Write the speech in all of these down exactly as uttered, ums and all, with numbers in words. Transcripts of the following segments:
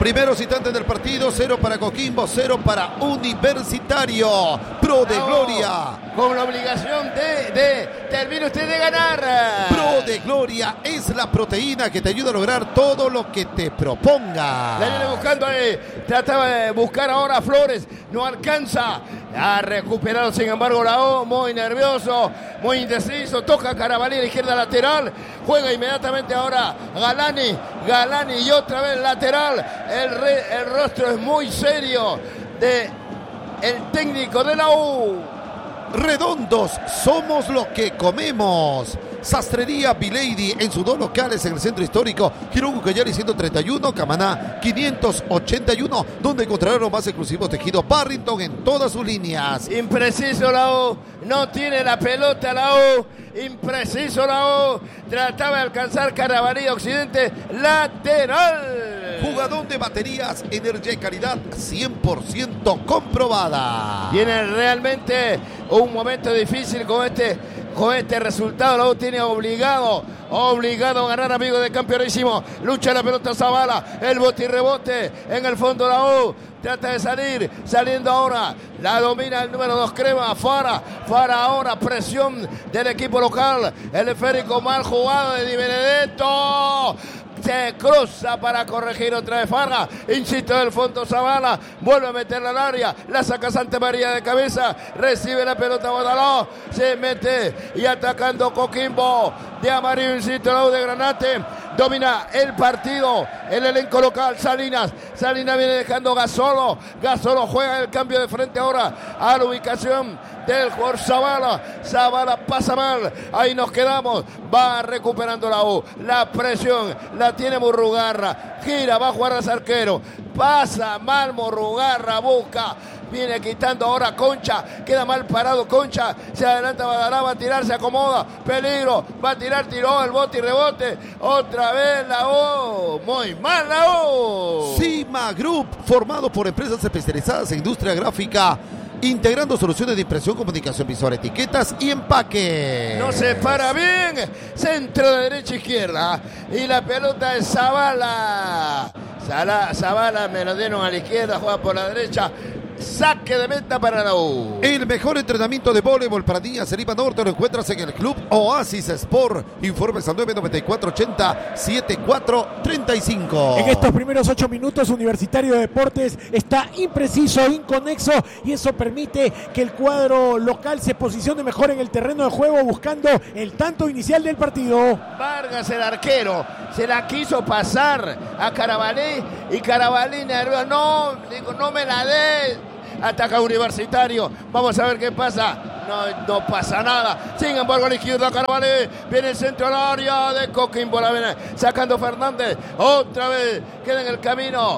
Primeros instantes del partido, cero para Coquimbo, cero para Universitario. Pro de no, Gloria. Con la obligación de, de, termine usted de ganar. Pro de Gloria es la proteína que te ayuda a lograr todo lo que te proponga. La viene buscando ahí, trataba de buscar ahora a Flores, no alcanza. Ha recuperado, sin embargo, la O, muy nervioso, muy indeciso, toca Carabalí a la izquierda lateral, juega inmediatamente ahora Galani, Galani y otra vez lateral. El, re, el rostro es muy serio de el técnico de la U. Redondos, somos lo que comemos. Sastrería Bilady en sus dos locales en el centro histórico, Girón Ucayali ciento treinta y uno, Camaná quinientos ochenta y uno, donde encontrarán los más exclusivos tejidos Barrington en todas sus líneas. Impreciso la U, no tiene la pelota la U, impreciso la U, trataba de alcanzar Carabalí Occidente, lateral. Jugador de baterías, energía y calidad cien por ciento comprobada. Tiene realmente un momento difícil con este Con este resultado. La U tiene obligado, obligado a ganar, amigo de Campeonísimo. Lucha la pelota Zavala, el bote y rebote en el fondo la U. Trata de salir, saliendo ahora. La domina el número dos Crema, Fara. Fara ahora, presión del equipo local. El esférico mal jugado de Di Benedetto. Se cruza para corregir otra vez Farga. Insisto, del fondo Zavala. Vuelve a meterla al área. La saca Santa María de cabeza. Recibe la pelota Bodaló. Se mete y atacando Coquimbo. De amarillo, insisto, la U de Granate. Domina el partido. El elenco local. Salinas. Salinas viene dejando Gasolo. Gasolo juega el cambio de frente ahora a la ubicación del jugador Zavala. Zavala pasa mal. Ahí nos quedamos. Va recuperando la U. La presión la tiene Murrugarra. Gira, va a jugar al arquero. Pasa mal Murrugarra. Busca. Viene quitando ahora Concha. Queda mal parado Concha. Se adelanta Badalá. Va a tirar. Se acomoda. Peligro. Va a tirar. Tiró el bote y rebote. Otra vez la U. Muy mal la U. Cima Group, formado por empresas especializadas en industria gráfica, integrando soluciones de impresión, comunicación visual, etiquetas y empaque. No se para bien. Centro de derecha a izquierda. Y la pelota es Zavala. Zavala me lo dieron a la izquierda. Juega por la derecha. Saque de meta para la U. El mejor entrenamiento de voleibol para niñas en Lima Norte lo encuentras en el Club Oasis Sport. Informes al nueve noventa y cuatro ochenta setenta y cuatro treinta y cinco. En estos primeros ocho minutos, Universitario de Deportes está impreciso, inconexo, y eso permite que el cuadro local se posicione mejor en el terreno de juego, buscando el tanto inicial del partido. Vargas, el arquero, se la quiso pasar a Carabalí y Carabalí nervioso. No, digo, no me la des. Ataca Universitario. Vamos a ver qué pasa. No, no pasa nada. Sin embargo, a la izquierda Carabalí. Viene el centro al área de Coquimbo. La viene sacando Fernández. Otra vez queda en el camino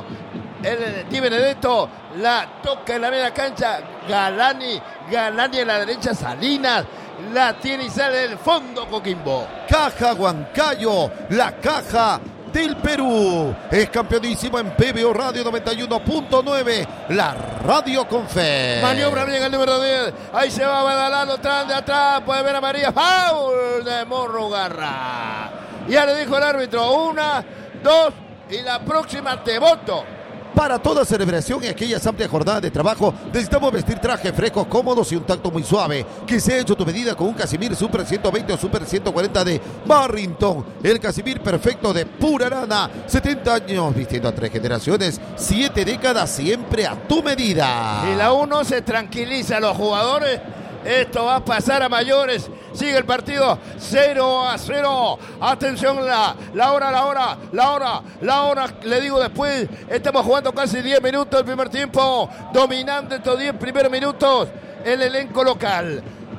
el Di Benedetto. La toca en la media cancha. Galani. Galani en la derecha. Salinas. La tiene y sale del fondo Coquimbo. Caja Huancayo. La caja del Perú. Es campeonísimo en P B O Radio noventa y uno punto nueve. La radio con fe. Maniobra bien el número diez. Ahí se va Badalá, lo traen de atrás. Puede ver a María. Foul de Murrugarra. Ya le dijo el árbitro. Una, dos y la próxima te voto. Para toda celebración y aquellas amplias jornadas de trabajo, necesitamos vestir trajes frescos, cómodos y un tacto muy suave. Que sea hecho tu medida con un Casimir Super ciento veinte o Super ciento cuarenta de Barrington. El Casimir perfecto de pura lana. setenta años vistiendo a tres generaciones, siete décadas siempre a tu medida. Y la U no se tranquiliza, los jugadores. Esto va a pasar a mayores. Sigue el partido cero a cero. Atención, la, la hora, la hora, la hora, la hora. Le digo después, estamos jugando casi diez minutos del primer tiempo. Dominando estos diez primeros minutos el elenco local.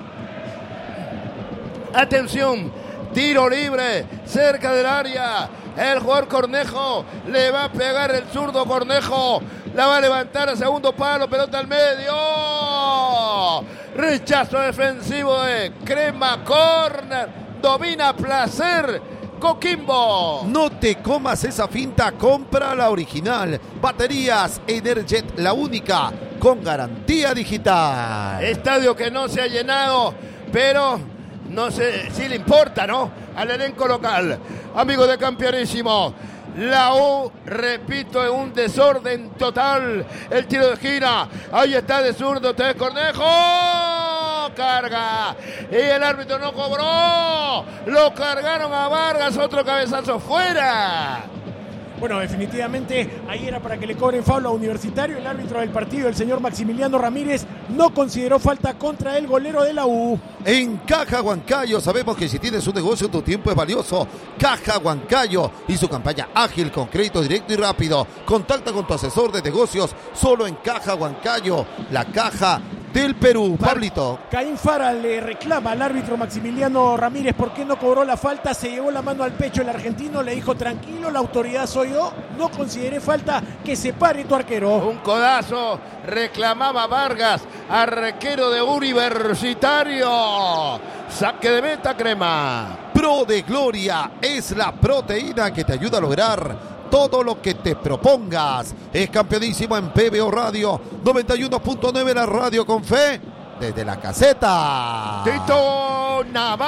Atención, tiro libre, cerca del área. El jugador Cornejo le va a pegar el zurdo Cornejo. La va a levantar a segundo palo, pelota al medio. Rechazo defensivo de Crema, corner. Domina Placer Coquimbo. No te comas esa finta, compra la original. Baterías Energet, la única con garantía digital. Estadio que no se ha llenado, pero no sé si le importa, ¿no? Al elenco local. Amigo de Campeonísimo. La U, repito, en un desorden total. El tiro de esquina. Ahí está de zurdo. Te Cornejo. Carga. Y el árbitro no cobró. Lo cargaron a Vargas. Otro cabezazo fuera. Bueno, definitivamente ahí era para que le cobren foul a Universitario. El árbitro del partido, el señor Maximiliano Ramírez, no consideró falta contra el golero de la U. En Caja Huancayo sabemos que si tienes un negocio tu tiempo es valioso. Caja Huancayo y su campaña ágil con crédito directo y rápido. Contacta con tu asesor de negocios solo en Caja Huancayo, la caja del Perú. Pablito. Caín Fara le reclama al árbitro Maximiliano Ramírez por qué no cobró la falta. Se llevó la mano al pecho el argentino, le dijo tranquilo, la autoridad soy yo, no consideré falta, que se pare tu arquero. Un codazo reclamaba Vargas, arquero de Universitario. Saque de meta, Crema. Pro de Gloria es la proteína que te ayuda a lograr todo lo que te propongas. Es campeonísimo en P B O Radio noventa y uno punto nueve, la radio con fe desde la caseta. Tito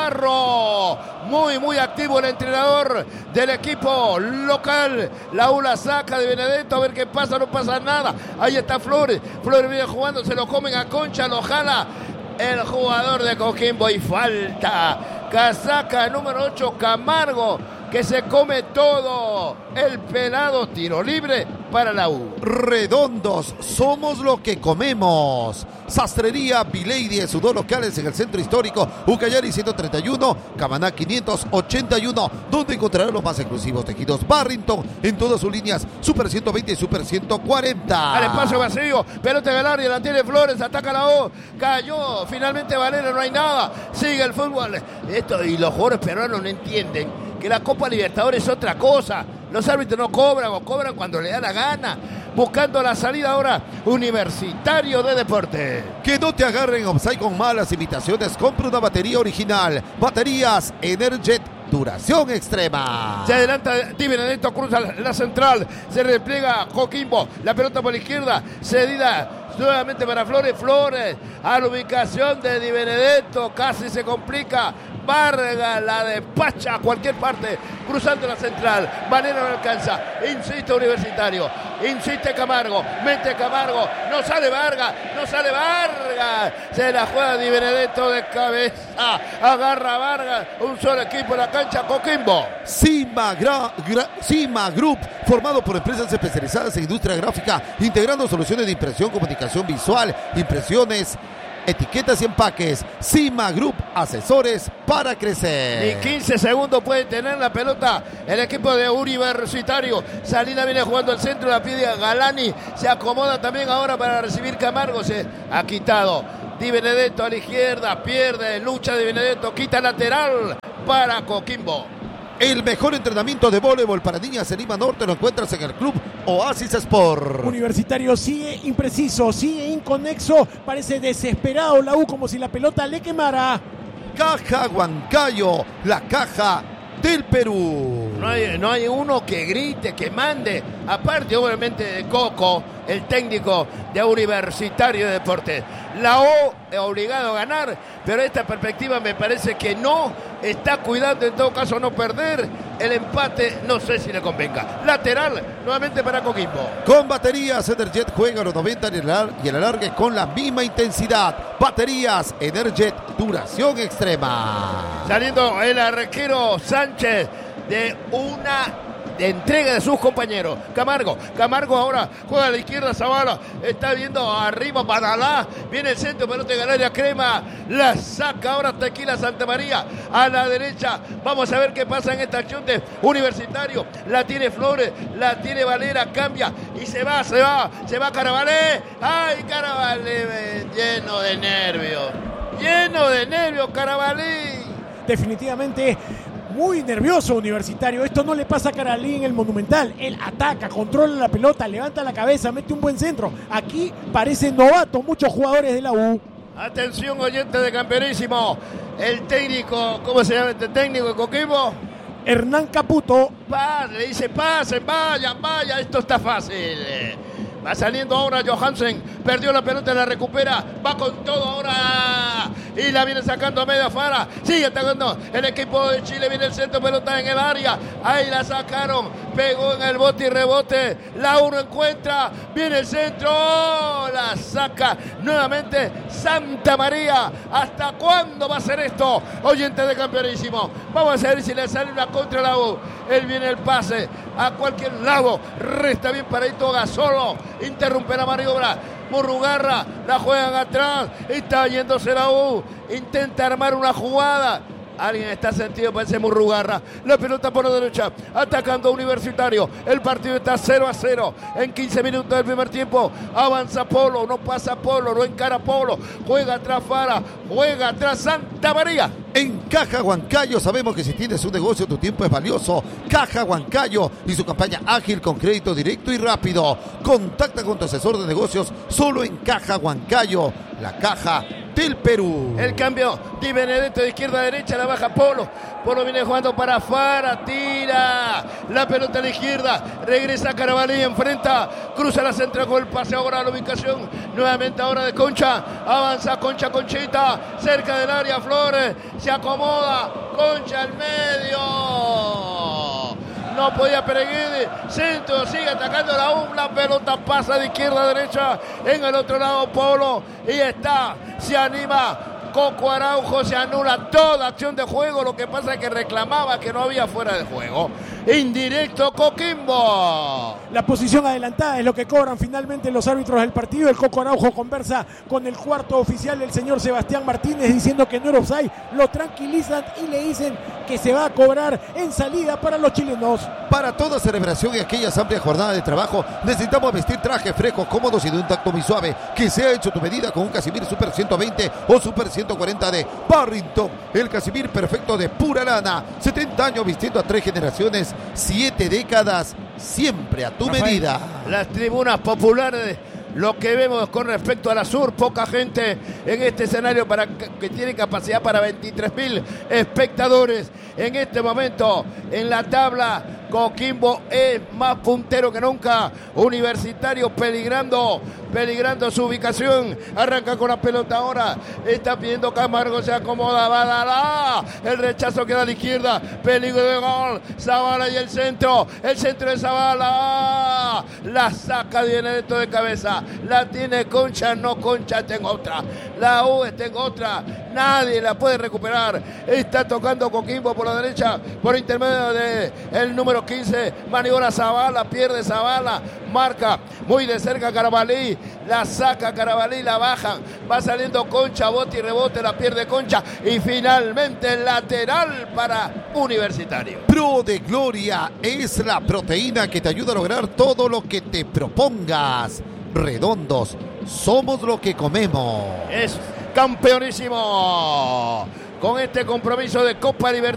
Navarro, muy muy activo el entrenador del equipo local. La U la saca de Benedetto, a ver qué pasa, no pasa nada. Ahí está Flores, Flores viene jugando, se lo comen a Concha, lo jala el jugador de Coquimbo y falta. Casaca número ocho, Camargo, que se come todo. El pelado, tiro libre para la U. Redondos, somos lo que comemos. Sastrería Bilady, sus dos locales en el centro histórico, Ucayali ciento treinta y uno, Camaná quinientos ochenta y uno, donde encontrarán los más exclusivos tejidos Barrington en todas sus líneas, Super ciento veinte y Super ciento cuarenta. Al espacio vacío, pelota del área, la tiene Flores, ataca la U, cayó, finalmente Valera, no hay nada, sigue el fútbol. Esto, y los jugadores peruanos no entienden que la Copa Libertadores es otra cosa. Los árbitros no cobran o cobran cuando le da la gana. Buscando la salida ahora, Universitario de Deporte. Que no te agarren offside con malas imitaciones. Compra una batería original. Baterías Energet, duración extrema. Se adelanta Di Benedetto, cruza la central. Se repliega Coquimbo. La pelota por la izquierda, cedida nuevamente para Flores. Flores a la ubicación de Di Benedetto. Casi se complica. Vargas la despacha a cualquier parte, cruzando la central. Valera no alcanza. Insiste Universitario. Insiste Camargo. Mete Camargo. No sale Vargas. No sale Vargas. Se la juega Di Benedetto de cabeza. Agarra Vargas. Un solo equipo en la cancha. Coquimbo. Cima, Gra, Gra, Cima Group, formado por empresas especializadas en industria gráfica, integrando soluciones de impresión, comunicación visual, impresiones, etiquetas y empaques. Cima Group, asesores para crecer. Ni quince segundos puede tener la pelota el equipo de Universitario. Salina viene jugando al centro, la pide a Galani. Se acomoda también ahora para recibir Camargo. Se ha quitado Di Benedetto a la izquierda. Pierde, lucha Di Benedetto. Quita lateral para Coquimbo. El mejor entrenamiento de voleibol para niñas en Lima Norte lo encuentras en el Club Oasis Sport. Universitario sigue impreciso, sigue inconexo, parece desesperado la U, como si la pelota le quemara. Caja Huancayo, la caja del Perú. No hay, no hay uno que grite, que mande, aparte obviamente de Coco, el técnico de Universitario de Deportes. La O es obligado a ganar, pero esta perspectiva me parece que no está cuidando, en todo caso, no perder. El empate no sé si le convenga. Lateral nuevamente para Coquimbo. Con baterías Energet juega a los noventa y el alargue con la misma intensidad. Baterías Energet, duración extrema. Saliendo el arquero Sánchez de una de entrega de sus compañeros. Camargo, Camargo ahora juega a la izquierda, Zavala, está viendo arriba Badalá, viene el centro, pelota de Galeria, Crema, la saca ahora Tequila Santa María, a la derecha, vamos a ver qué pasa en esta acción de Universitario, la tiene Flores, la tiene Valera, cambia, y se va, se va, se va Carabalé, ay Carabalé, lleno de nervios, lleno de nervios Carabalé. Definitivamente muy nervioso Universitario. Esto no le pasa a Caralí en el Monumental. Él ataca, controla la pelota, levanta la cabeza, mete un buen centro. Aquí parece novato muchos jugadores de la U. Atención, oyente de Campeonísimo. El técnico, ¿cómo se llama este técnico de Coquimbo? Hernán Caputo. Pa, le dice pasen, vayan, vayan, esto está fácil. Va saliendo ahora Johansen, perdió la pelota, la recupera, va con todo ahora y la viene sacando a media fara. Sigue atacando el equipo de Chile. Viene el centro, pelota en el área. Ahí la sacaron. Pegó en el bote y rebote. La uno encuentra. Viene el centro. La saca nuevamente Santa María. ¿Hasta cuándo va a ser esto? Oyente de Campeonísimo. Vamos a ver si le sale una contra la U. Él viene el pase a cualquier lado. Resta bien paradito Gasolo. Interrumpe la maniobra. Murrugarra, la juegan atrás, está yéndose la U, intenta armar una jugada. Alguien está sentido para ese Murrugarra. La pelota por la derecha, atacando a Universitario. El partido está cero a cero. En quince minutos del primer tiempo, avanza Polo, no pasa Polo, no encara Polo. Juega atrás Fara, juega atrás Santa María. En Caja Huancayo sabemos que si tienes un negocio tu tiempo es valioso. Caja Huancayo y su campaña ágil con crédito directo y rápido. Contacta con tu asesor de negocios solo en Caja Huancayo, la caja del Perú. El cambio Di Benedetto de izquierda a derecha, la baja Polo. Polo viene jugando para Fara, tira la pelota a la izquierda, regresa Carabalí, enfrenta, cruza la central con el pase ahora a la ubicación, nuevamente ahora de Concha, avanza Concha, Conchita, cerca del área, Flores, se acomoda, Concha al medio. No podía Pereguede, centro, sigue atacando la U, la pelota pasa de izquierda a derecha, en el otro lado Polo, y está, se anima Coco Araujo, se anula toda acción de juego, lo que pasa es que reclamaba que no había fuera de juego. Indirecto Coquimbo. La posición adelantada es lo que cobran finalmente los árbitros del partido. El Coco Araujo conversa con el cuarto oficial, el señor Sebastián Martínez, diciendo que no era offside. Lo tranquilizan y le dicen que se va a cobrar en salida para los chilenos. Para toda celebración y aquellas amplias jornadas de trabajo, necesitamos vestir trajes frescos, cómodos y de un tacto muy suave, que sea hecho tu medida con un Casimir Super ciento veinte o Super ciento cuarenta de Barrington. El Casimir perfecto de pura lana. setenta años vistiendo a tres generaciones, siete décadas, siempre a tu Rafael, medida. Las tribunas populares, lo que vemos con respecto a la Sur, poca gente en este escenario para que tiene capacidad para veintitrés mil espectadores. En este momento, en la tabla, Coquimbo es más puntero que nunca. Universitario peligrando, peligrando su ubicación. Arranca con la pelota ahora. Está pidiendo Camargo, se acomoda. Badalá. El rechazo queda a la izquierda. Peligro de gol. Zavala y el centro. El centro de Zavala. La saca viene dentro de cabeza. La tiene Concha, no Concha, tengo otra. La U está en otra. Nadie la puede recuperar. Está tocando Coquimbo por la derecha, por intermedio de el número quince. Maniobra Zavala, pierde Zavala. Marca muy de cerca Carabalí. La saca Carabalí, la bajan. Va saliendo Concha, bote y rebote, la pierde Concha. Y finalmente el lateral para Universitario. Pro de Gloria es la proteína que te ayuda a lograr todo lo que te propongas. Redondos, somos lo que comemos. Es campeonísimo con este compromiso de Copa Libertadores.